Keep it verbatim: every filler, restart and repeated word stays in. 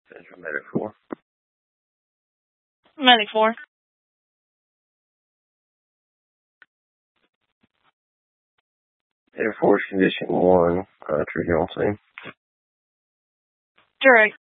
Central Medic four. Medic four. Air Force Condition one, uh, Trigger on scene. Direct.